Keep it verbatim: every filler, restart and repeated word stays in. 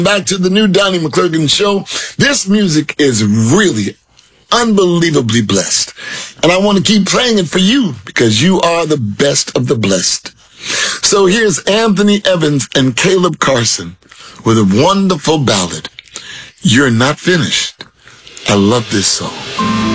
Back to the new Donnie McClurkin show. This music is really unbelievably blessed. And I want to keep playing it for you because you are the best of the blessed. So here's Anthony Evans and Caleb Carson with a wonderful ballad, You're Not Finished. I love this song.